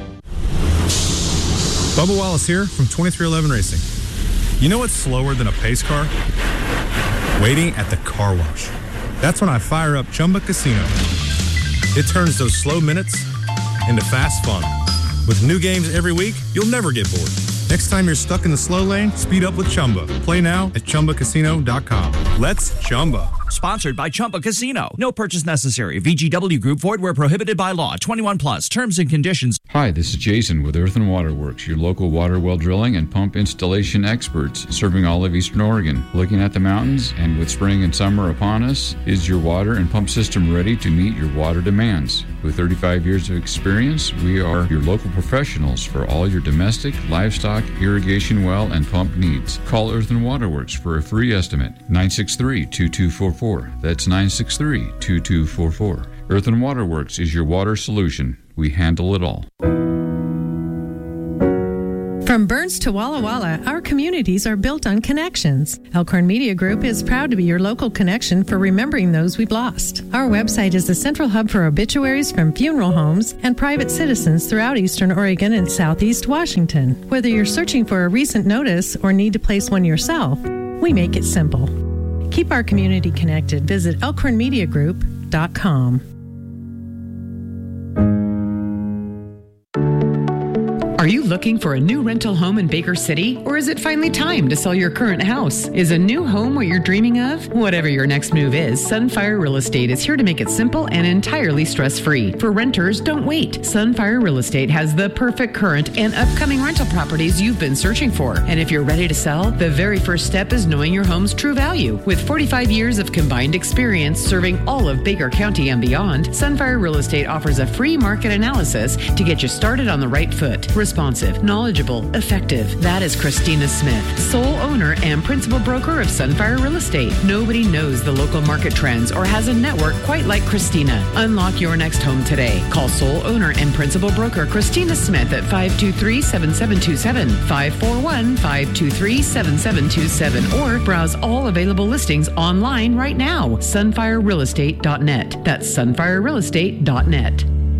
S22: Bubba Wallace here from twenty-three eleven Racing. You know what's slower than a pace car? Waiting at the car wash. That's when I fire up Chumba Casino. It turns those slow minutes into fast fun. With new games every week, you'll never get bored. Next time you're stuck in the slow lane, speed up with Chumba. Play now at Chumba Casino dot com. Let's Chumba.
S23: Sponsored by Chumba Casino. No purchase necessary. V G W Group. Void where prohibited by law. twenty-one plus. Terms and conditions.
S24: Hi, this is Jason with Earth and Water Works, your local water well drilling and pump installation experts serving all of Eastern Oregon. Looking at the mountains, and with spring and summer upon us, is your water and pump system ready to meet your water demands? With thirty-five years of experience, we are your local professionals for all your domestic, livestock, irrigation well, and pump needs. Call Earth and Water Works for a free estimate. nine six three, two two four four. That's nine six three, two two four four. Earth and Water Works is your water solution. We handle it all.
S1: From Burns to Walla Walla, our communities are built on connections. Elkhorn Media Group is proud to be your local connection for remembering those we've lost. Our website is the central hub for obituaries from funeral homes and private citizens throughout Eastern Oregon and Southeast Washington. Whether you're searching for a recent notice or need to place one yourself, we make it simple. Keep our community connected. Visit elkhorn media group dot com.
S2: Are you looking for a new rental home in Baker City? Or is it finally time to sell your current house? Is a new home what you're dreaming of? Whatever your next move is, Sunfire Real Estate is here to make it simple and entirely stress-free. For renters, don't wait. Sunfire Real Estate has the perfect current and upcoming rental properties you've been searching for. And if you're ready to sell, the very first step is knowing your home's true value. With forty-five years of combined experience serving all of Baker County and beyond, Sunfire Real Estate offers a free market analysis to get you started on the right foot. Responsive, knowledgeable, effective. That is Christina Smith, sole owner and principal broker of Sunfire Real Estate. Nobody knows the local market trends or has a network quite like Christina. Unlock your next home today. Call sole owner and principal broker Christina Smith at five two three, seven seven two seven, five four one, five two three, seven seven two seven, or browse all available listings online right now. sunfire real estate dot net. That's sunfire real estate dot net.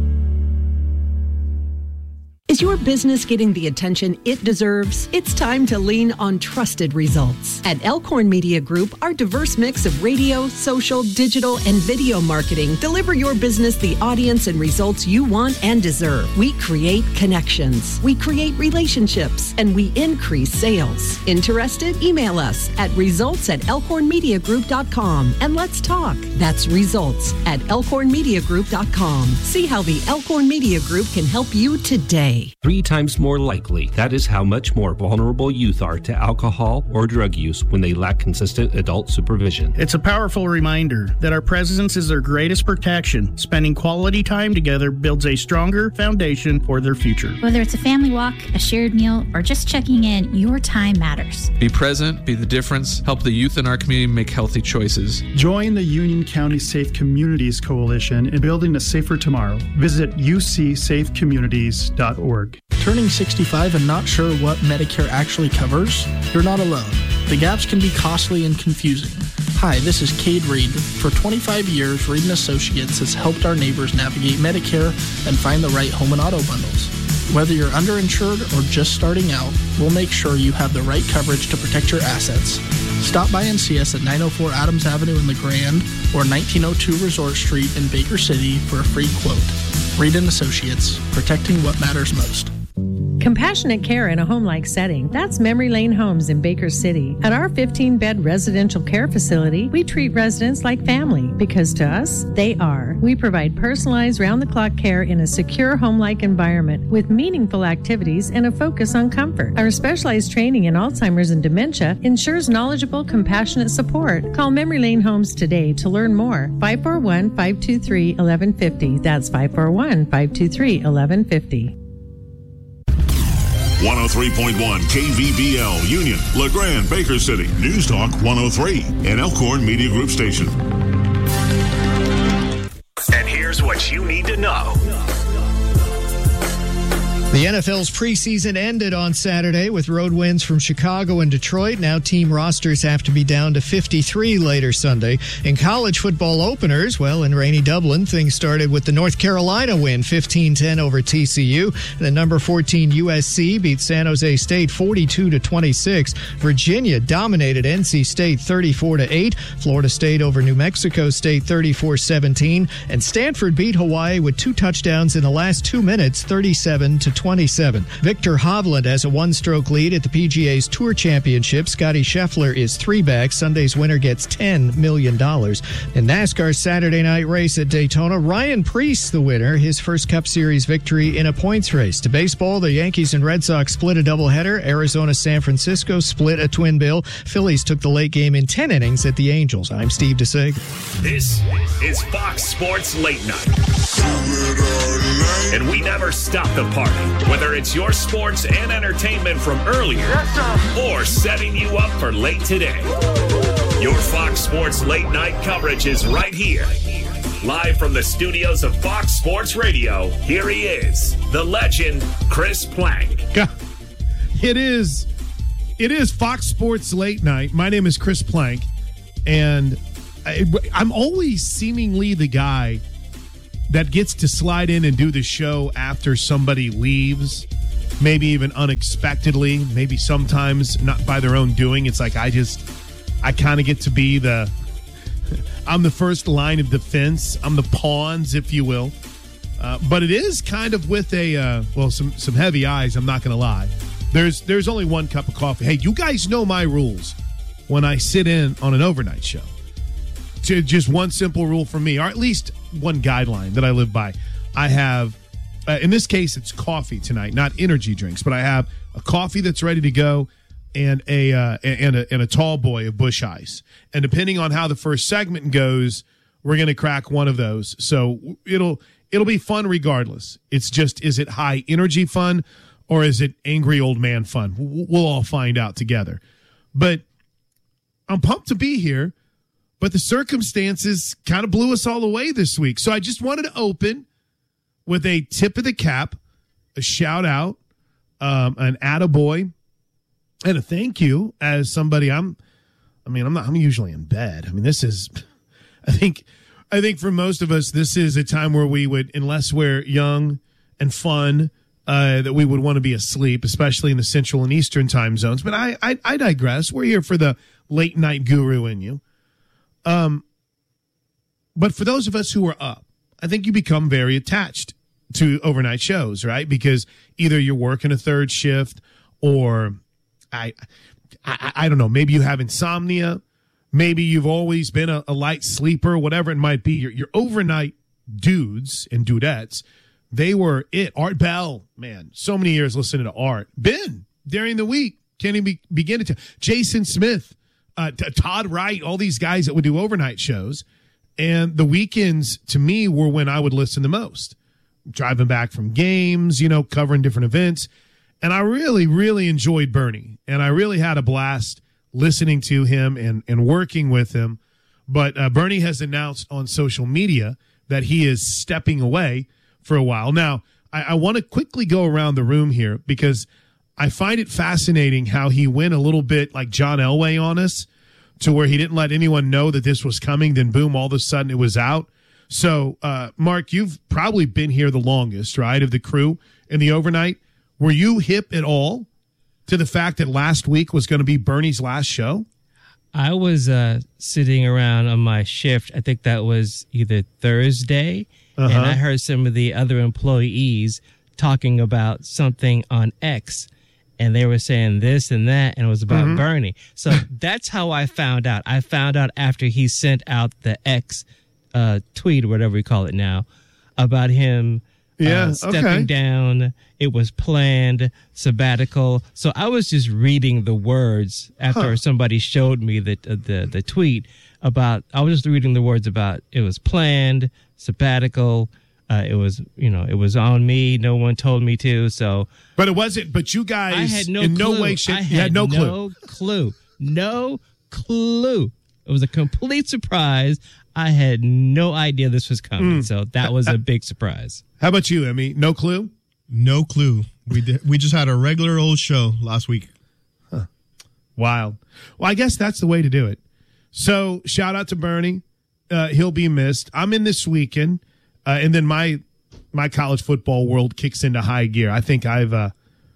S3: Is your business getting the attention it deserves? It's time to lean on trusted results. At Elkhorn Media Group, our diverse mix of radio, social, digital, and video marketing deliver your business the audience and results you want and deserve. We create connections, we create relationships, and we increase sales. Interested? Email us at results at elkhorn media group dot com and let's talk. That's results at elkhorn media group dot com. See how the Elkhorn Media Group can help you today.
S5: Three times more likely. That is how much more vulnerable youth are to alcohol or drug use when they lack consistent adult supervision.
S25: It's a powerful reminder that our presence is their greatest protection. Spending quality time together builds a stronger foundation for their future.
S26: Whether it's a family walk, a shared meal, or just checking in, your time matters.
S27: Be present, be the difference, help the youth in our community make healthy choices.
S28: Join the Union County Safe Communities Coalition in building a safer tomorrow. Visit u c safe communities dot org.
S29: Turning sixty-five and not sure what Medicare actually covers? You're not alone. The gaps can be costly and confusing. Hi, this is Cade Reed. For twenty-five years, Reed and Associates has helped our neighbors navigate Medicare and find the right home and auto bundles. Whether you're underinsured or just starting out, we'll make sure you have the right coverage to protect your assets. Stop by and see us at nine oh four Adams Avenue in the Grand or nineteen oh two Resort Street in Baker City for a free quote. Reed and Associates, protecting what matters most.
S1: Compassionate care in a home-like setting. That's Memory Lane Homes in Baker City. At our fifteen-bed residential care facility, we treat residents like family because to us, they are. We provide personalized round-the-clock care in a secure home-like environment with meaningful activities and a focus on comfort. Our specialized training in Alzheimer's and dementia ensures knowledgeable, compassionate support. Call Memory Lane Homes today to learn more. five four one, five two three, one one five zero. That's five four one, five two three, one one five zero.
S6: one oh three point one K V B L, Union, LeGrand, Baker City. News Talk one oh three, an Elkhorn Media Group station.
S7: And here's what you need to know.
S11: The N F L's preseason ended on Saturday with road wins from Chicago and Detroit. Now team rosters have to be down to fifty-three later Sunday. In college football openers, well, in rainy Dublin, things started with the North Carolina win, fifteen ten over T C U. The number fourteen U S C beat San Jose State forty-two to twenty-six. Virginia dominated N C State thirty-four to eight. Florida State over New Mexico State thirty-four seventeen. And Stanford beat Hawaii with two touchdowns in the last two minutes, thirty-seven to twenty. twenty-seven. Victor Hovland has a one-stroke lead at the P G A's Tour Championship. Scotty Scheffler is three back. Sunday's winner gets ten million dollars. In NASCAR's Saturday night race at Daytona, Ryan Preece the winner, his first Cup Series victory in a points race. To baseball, the Yankees and Red Sox split a doubleheader. Arizona San Francisco split a twin bill. Phillies took the late game in ten innings at the Angels. I'm Steve DeSager.
S7: This is Fox Sports Late Night. And we never stop the party, whether it's your sports and entertainment from earlier or setting you up for late today. Your Fox Sports Late Night coverage is right here. Live from the studios of Fox Sports Radio, here he is, the legend, Chris Plank.
S4: It is, it is Fox Sports Late Night. My name is Chris Plank, and I, I'm always seemingly the guy that gets to slide in and do the show after somebody leaves, maybe even unexpectedly, maybe sometimes not by their own doing. It's like I just, I kind of get to be the, I'm the first line of defense. I'm the pawns, if you will. Uh, but it is kind of with a, uh, well, some some heavy eyes, I'm not going to lie. There's there's only one cup of coffee. Hey, you guys know my rules when I sit in on an overnight show. Just one simple rule for me, or at least one guideline that I live by. I have, uh, in this case, it's coffee tonight, not energy drinks, but I have a coffee that's ready to go and a uh, and a and a tall boy of Busch Ice. And depending on how the first segment goes, we're going to crack one of those. So it'll it'll be fun regardless. It's just, is it high energy fun or is it angry old man fun? We'll all find out together. But I'm pumped to be here. But the circumstances kind of blew us all away this week. So I just wanted to open with a tip of the cap, a shout out, um, an attaboy, and a thank you as somebody I'm, I mean, I'm not, I'm usually in bed. I mean, this is, I think, I think for most of us, this is a time where we would, unless we're young and fun, uh, that we would want to be asleep, especially in the Central and Eastern time zones. But I, I, I digress. We're here for the late night guru in you. Um, but for those of us who are up, I think you become very attached to overnight shows, right? Because either you're working a third shift or I, I, I don't know, maybe you have insomnia. Maybe you've always been a, a light sleeper, whatever it might be. Your, your overnight dudes and dudettes, they were it. Art Bell, man, so many years listening to Art. Ben, during the week, can't even be, begin to tell. Jason Smith. Uh, t- Todd Wright, all these guys that would do overnight shows. And the weekends, to me, were when I would listen the most. Driving back from games, you know, covering different events. And I really, really enjoyed Bernie. And I really had a blast listening to him and, and working with him. But uh, Bernie has announced on social media that he is stepping away for a while. Now, I, I want to quickly go around the room here because I find it fascinating how he went a little bit like John Elway on us to where he didn't let anyone know that this was coming. Then, boom, all of a sudden it was out. So, uh, Mark, you've probably been here the longest, right, of the crew in the overnight. Were you hip at all to the fact that last week was going to be Bernie's last show?
S9: I was uh, sitting around on my shift. I think that was either Thursday, uh-huh. and I heard some of the other employees talking about something on X. And they were saying this and that, and it was about mm-hmm. Bernie. So that's how I found out. I found out after he sent out the X uh, tweet, or whatever we call it now, about him yeah, uh, stepping okay. down. It was planned, sabbatical. So I was just reading the words after huh. somebody showed me the, uh, the the tweet about, I was just reading the words about it was planned, sabbatical. Uh, it was, you know, it was on me. No one told me to. So,
S4: but it wasn't. But you guys,
S9: I had no
S4: in
S9: clue.
S4: no way, shape,
S9: I had,
S4: you had no,
S9: no clue. clue, no clue. It was a complete surprise. I had no idea this was coming. Mm. So that was a big surprise.
S4: How about you, Emmy? No clue.
S12: No clue. We did, we just had a regular old show last week.
S4: Huh. Wild. Well, I guess that's the way to do it. So shout out to Bernie. Uh, he'll be missed. I'm in this weekend. Uh, and then my my college football world kicks into high gear. I think I've uh,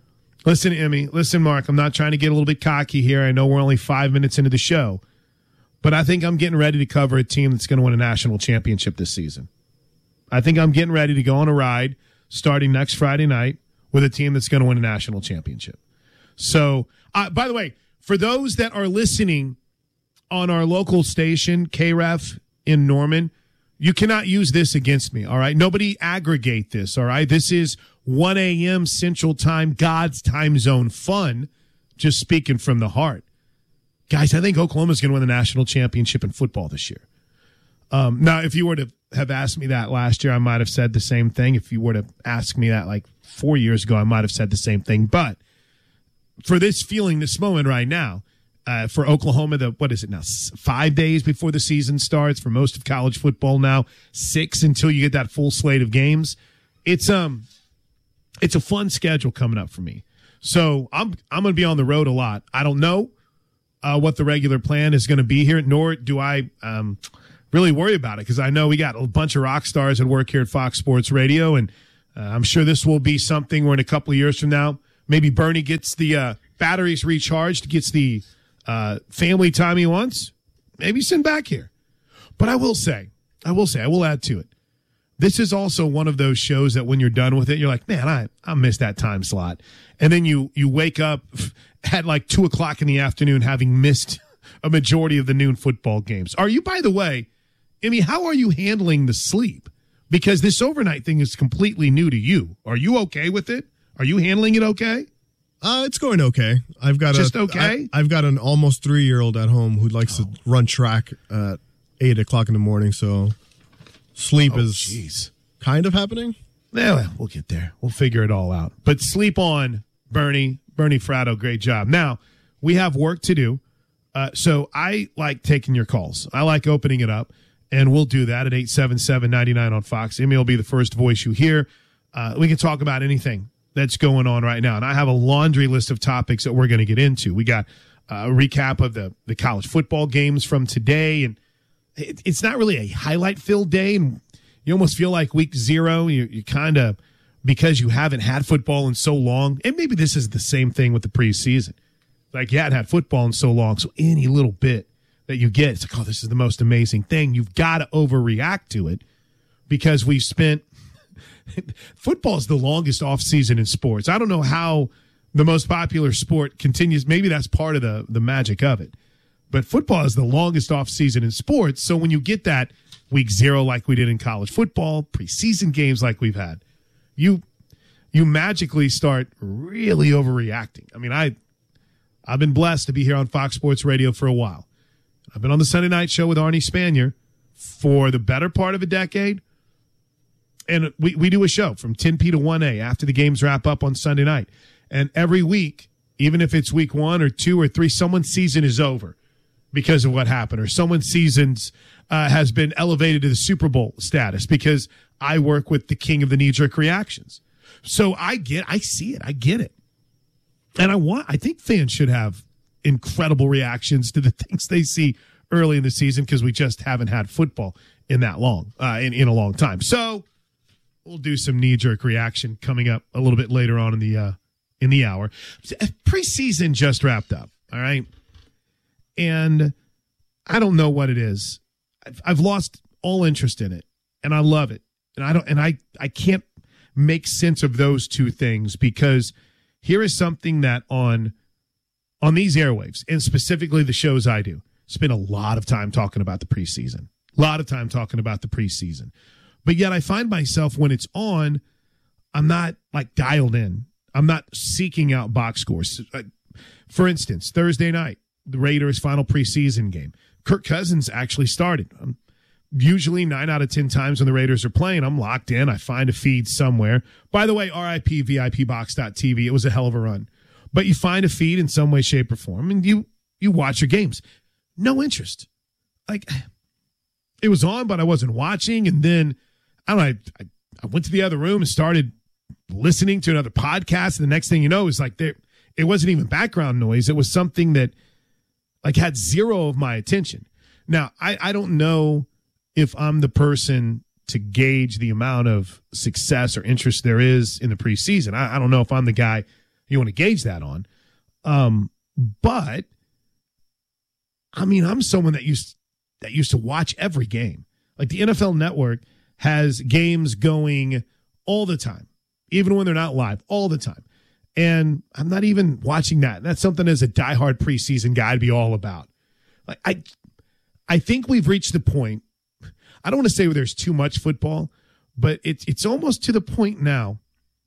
S4: – listen, Emmy. Listen, Mark. I'm not trying to get a little bit cocky here. I know we're only five minutes into the show. But I think I'm getting ready to cover a team that's going to win a national championship this season. I think I'm getting ready to go on a ride starting next Friday night with a team that's going to win a national championship. So, uh, by the way, for those that are listening on our local station, K R E F in Norman, you cannot use this against me, all right? Nobody aggregate this, all right? This is one a.m. Central Time, God's time zone fun, just speaking from the heart. Guys, I think Oklahoma's going to win the national championship in football this year. Um, now, if you were to have asked me that last year, I might have said the same thing. If you were to ask me that like four years ago, I might have said the same thing. But for this feeling, this moment right now, uh, for Oklahoma, the what is it now? Five days before the season starts. For most of college football now, six until you get that full slate of games. It's um, it's a fun schedule coming up for me. So I'm I'm going to be on the road a lot. I don't know uh, what the regular plan is going to be here, nor do I um, really worry about it, because I know we got a bunch of rock stars that work here at Fox Sports Radio, and uh, I'm sure this will be something where in a couple of years from now, maybe Bernie gets the uh, batteries recharged, gets the uh, family time he wants. Maybe send back here. But I will say, I will say, I will add to it. This is also one of those shows that when you're done with it, you're like, man, I, I missed that time slot. And then you, you wake up at like two o'clock in the afternoon having missed a majority of the noon football games. Are you, by the way, I mean, how are you handling the sleep? Because this overnight thing is completely new to you. Are you okay with it? Are you handling it okay?
S12: Uh, it's going okay. I've got
S4: Just
S12: a,
S4: okay?
S12: I, I've got an almost three-year-old at home who likes oh. to run track at eight o'clock in the morning, so sleep
S4: oh,
S12: is
S4: geez.
S12: kind of happening.
S4: Yeah, well, we'll get there. We'll figure it all out. But sleep on, Bernie. Bernie Fratto, great job. Now, we have work to do, uh, so I like taking your calls. I like opening it up, and we'll do that at eight seven seven, nine nine on Fox. Emmy will be the first voice you hear. Uh, we can talk about anything that's going on right now, and I have a laundry list of topics that we're going to get into. We got a recap of the, the college football games from today, and it, it's not really a highlight-filled day, and you almost feel like week zero, you, you kind of, because you haven't had football in so long, and maybe this is the same thing with the preseason. Like, you hadn't had football in so long, so any little bit that you get, it's like, oh, this is the most amazing thing. You've got to overreact to it because we've spent – football is the longest offseason in sports. I don't know how the most popular sport continues. Maybe that's part of the, the magic of it. But football is the longest offseason in sports, so when you get that week zero like we did in college football, preseason games like we've had, you you magically start really overreacting. I mean, I, I've been blessed to be here on Fox Sports Radio for a while. I've been on the Sunday night show with Arnie Spanier for the better part of a decade. And we, we do a show from ten p to one a after the games wrap up on Sunday night. And every week, even if it's week one or two or three, someone's season is over because of what happened, or someone's seasons uh, has been elevated to the Super Bowl status because I work with the king of the knee-jerk reactions. So I get, I see it, I get it. And I want, I think fans should have incredible reactions to the things they see early in the season because we just haven't had football in that long, uh, in, in a long time. So we'll do some knee-jerk reaction coming up a little bit later on in the uh, in the hour. Preseason just wrapped up, all right? And I don't know what it is. I've, I've lost all interest in it, and I love it. And I don't, and I, I can't make sense of those two things because here is something that on on these airwaves, and specifically the shows I do, spend a lot of time talking about the preseason. A lot of time talking about the preseason. But yet I find myself when it's on, I'm not like dialed in. I'm not seeking out box scores. For instance, Thursday night, the Raiders' final preseason game. Kirk Cousins actually started. Um, usually nine out of ten times when the Raiders are playing, I'm locked in. I find a feed somewhere. By the way, R I P V I P box dot T V. It was a hell of a run. But you find a feed in some way, shape, or form, and you you watch your games. No interest. Like, it was on, but I wasn't watching. And then, I don't know, I, I went to the other room and started listening to another podcast. And the next thing you know, is like there, it wasn't even background noise. It was something that like had zero of my attention. Now, I, I don't know if I'm the person to gauge the amount of success or interest there is in the preseason. I, I don't know if I'm the guy you want to gauge that on. Um, but I mean, I'm someone that used that used to watch every game. Like the N F L Network has games going all the time. even when they're not live, all the time. And I'm not even watching that. That's something as a diehard preseason guy to be all about. Like I, I think we've reached the point. I don't want to say where there's too much football, but it's it's almost to the point now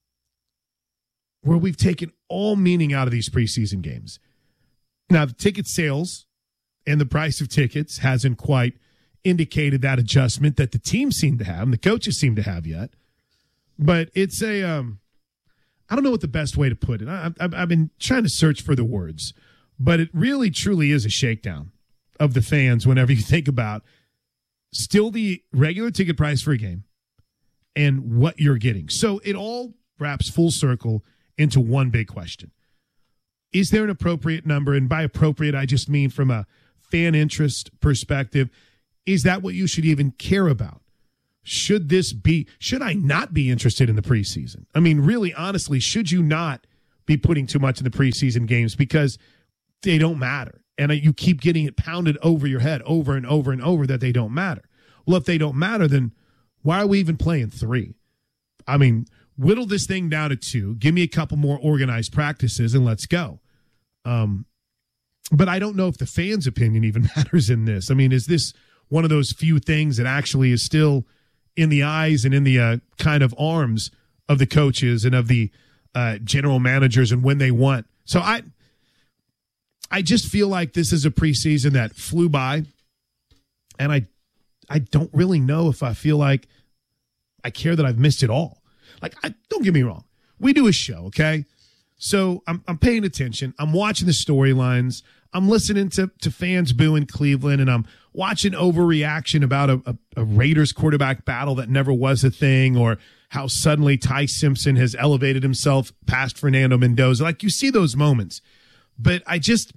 S4: where we've taken all meaning out of these preseason games. Now, the ticket sales and the price of tickets hasn't quite indicated that adjustment that the teams seem to have and the coaches seem to have yet. But it's a, um, I don't know what the best way to put it. I, I've, I've been trying to search for the words, but it really, truly is a shakedown of the fans whenever you think about still the regular ticket price for a game and what you're getting. So it all wraps full circle into one big question. Is there an appropriate number? And by appropriate, I just mean from a fan interest perspective. Is that what you should even care about? Should this be, should I not be interested in the preseason? I mean, really, honestly, should you not be putting too much in the preseason games because they don't matter? And you keep getting it pounded over your head over and over and over that they don't matter. Well, if they don't matter, then why are we even playing three? I mean, whittle this thing down to two. Give me a couple more organized practices and let's go. Um, but I don't know if the fans' opinion even matters in this. I mean, is this one of those few things that actually is still in the eyes and in the uh, kind of arms of the coaches and of the uh, general managers and when they want? So I I just feel like this is a preseason that flew by, and I I don't really know if I feel like I care that I've missed it all. Like, I, don't get me wrong. We do a show, okay? So I'm I'm paying attention. I'm watching the storylines. I'm listening to, to fans boo in Cleveland, and I'm watching overreaction about a, a, a Raiders quarterback battle that never was a thing, or how suddenly Ty Simpson has elevated himself past Fernando Mendoza. Like, you see those moments. But I just,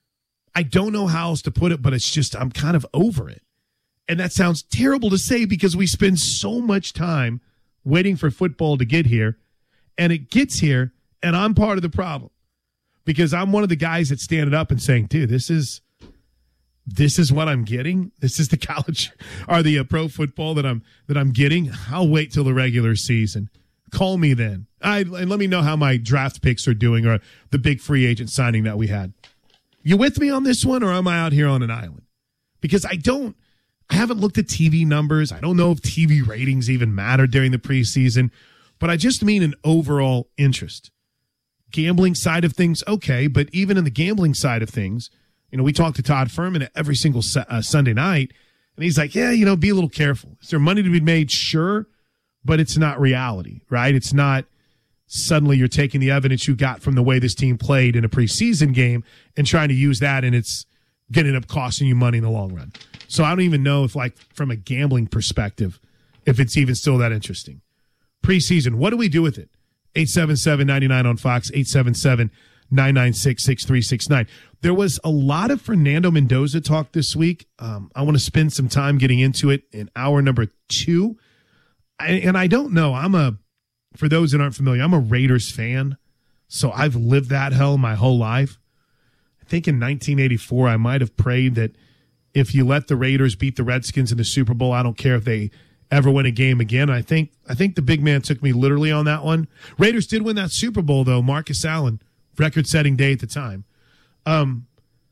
S4: I don't know how else to put it, but it's just, I'm kind of over it. And that sounds terrible to say because we spend so much time waiting for football to get here, and it gets here, and I'm part of the problem because I'm one of the guys that's standing up and saying, dude, this is, this is what I'm getting. This is the college or the uh, pro football that I'm, that I'm getting. I'll wait till the regular season. Call me then. I, and let me know how my draft picks are doing or the big free agent signing that we had. You with me on this one, or am I out here on an island? Because I don't, I haven't looked at T V numbers. I don't know if T V ratings even matter during the preseason, but I just mean an overall interest. Gambling side of things, okay, but even in the gambling side of things, you know, we talk to Todd Furman every single uh, Sunday night, and he's like, yeah, you know, be a little careful. Is there money to be made? Sure, but it's not reality, right? It's not suddenly you're taking the evidence you got from the way this team played in a preseason game and trying to use that, and it's going to end up costing you money in the long run. So I don't even know if, like, from a gambling perspective, if it's even still that interesting. Preseason, what do we do with it? eight seven seven, nine nine on Fox, eight seven seven, nine nine six, six three six nine. There was a lot of Fernando Mendoza talk this week. Um, I want to spend some time getting into it in hour number two. I, and I don't know. I'm a, for those that aren't familiar, I'm a Raiders fan. So I've lived that hell my whole life. I think in nineteen eighty-four, I might have prayed that if you let the Raiders beat the Redskins in the Super Bowl, I don't care if they ever win a game again. I think I think the big man took me literally on that one. Raiders did win that Super Bowl, though. Marcus Allen, record-setting day at the time. Um,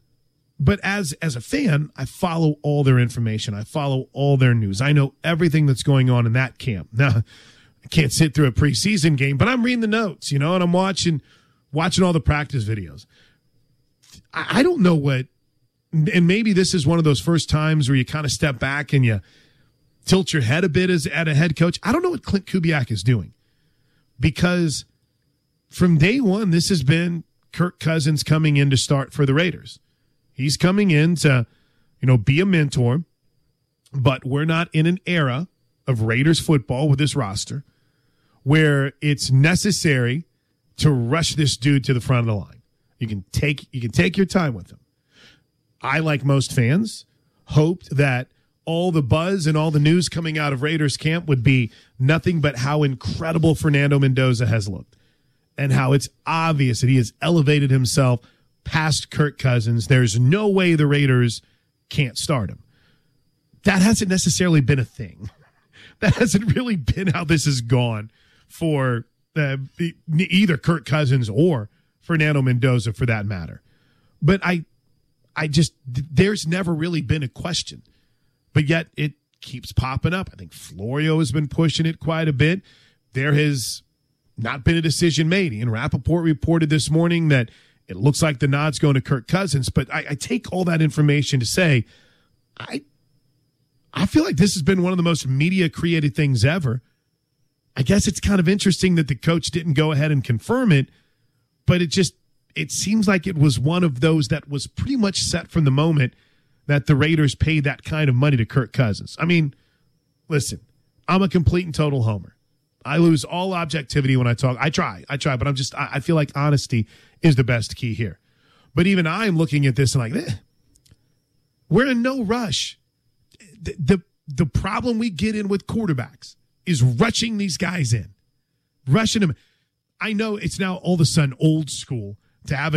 S4: but as as a fan, I follow all their information. I follow all their news. I know everything that's going on in that camp. Now, I can't sit through a preseason game, but I'm reading the notes, you know, and I'm watching watching all the practice videos. I, I don't know what, and maybe this is one of those first times where you kind of step back and you tilt your head a bit as at a head coach. I don't know what Clint Kubiak is doing, because from day one, this has been Kirk Cousins coming in to start for the Raiders. He's coming in to, you know, be a mentor, but we're not in an era of Raiders football with this roster where it's necessary to rush this dude to the front of the line. You can take, you can take your time with him. I, like most fans, hoped that all the buzz and all the news coming out of Raiders camp would be nothing but how incredible Fernando Mendoza has looked and how it's obvious that he has elevated himself past Kirk Cousins. There's no way the Raiders can't start him. That hasn't necessarily been a thing. That hasn't really been how this has gone for uh, either Kirk Cousins or Fernando Mendoza for that matter. But I, I just, there's never really been a question. But yet it keeps popping up. I think Florio has been pushing it quite a bit. There has not been a decision made. Ian Rappaport reported this morning that it looks like the nod's going to Kirk Cousins. But I, I take all that information to say, I, I feel like this has been one of the most media-created things ever. I guess it's kind of interesting that the coach didn't go ahead and confirm it, but it just, it seems like it was one of those that was pretty much set from the moment that the Raiders paid that kind of money to Kirk Cousins. I mean, listen, I'm a complete and total homer. I lose all objectivity when I talk. I try, I try, but I'm just, I, I feel like honesty is the best key here. But even I'm looking at this and like, eh, we're in no rush. The, the, the problem we get in with quarterbacks is rushing these guys in, rushing them. I know it's now all of a sudden old school to have a